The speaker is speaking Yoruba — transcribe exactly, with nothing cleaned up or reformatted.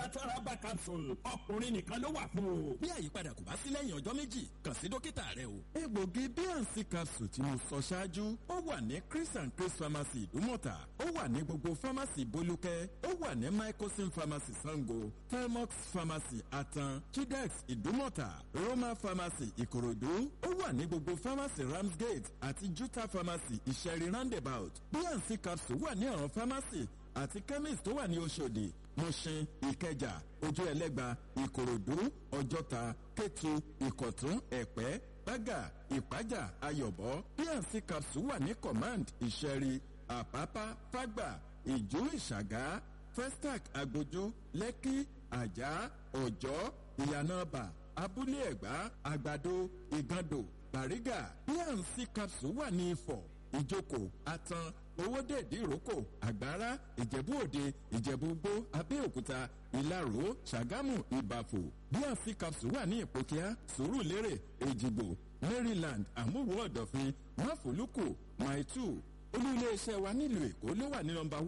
natural herbal capsule ọkùnrin nìkan ló wà fún o. bí àyípadà kò bá sí lẹ́yìn ọjọ́ méjì kàn sí dókítà rẹ o. egbògi B and C capsule tí mo sọ ṣáájú ó wà ní Chris and Chris pharmacy ìdúmọ̀tà ó wà ní gbogbo pharmacy bolúkẹ́ ó wà ní Mycosin pharmacy Sango Telmox pharmacy Atan Chidex ìdúmọ̀tà Roma pharmacy Ìkòròdú ó wà ní gbogbo pharmacy Ramsgate àti Juta pharmacy Ìṣẹ̀rí roundabout. B and C capsule wà ní àwọn pharmacy àti chemist tó wà ní Òṣòdì Mùṣin Ìkẹjà Ojú Ẹlẹ́gba Ìkòròdú Ọjọ́ta Kétu Ìkọ̀tún Ẹ̀pẹ́ Bágà Ìpájà Ayọ̀bọ. B and C capsule wà ní command Ìṣẹ̀rí Àpápá Fágbà Ìjú Ìṣàgá Festac Agbójú Lẹ́kí Àjà Ọ̀jọ́ Ìyànàbà Abúlé Ẹ̀gbá Àgbàdo Ìgàndò Bàrígà. B and C capsule wà ní Ifọ̀ Ìjókòó Atan Owódèdí Ìrókò Àgbárá Ìjẹ̀bú Òde Ìjẹ̀bú-Igbó Abẹ́òkúta Ìlaró Ṣàgámù Ìbàfò. B and C capsule wà ní Ìpókíá Sùúrùlérè Èjìgbò Maryland Àmúwò Ọ̀dọ̀fin Máfòlùkù Maitu. olú iléeṣẹ́ wa nílùú Èkó ló wà ní nọ́mbà